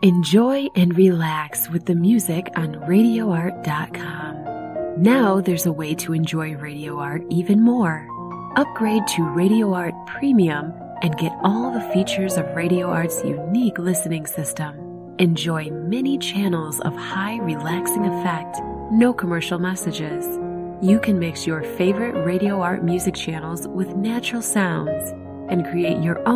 Enjoy and relax with the music on RadioArt.com. Now there's a way to enjoy Radio Art even more. Upgrade to Radio Art Premium and get all the features of Radio Art's unique listening system. Enjoy many channels of high relaxing effect, no commercial messages. You can mix your favorite Radio Art music channels with natural sounds and create your own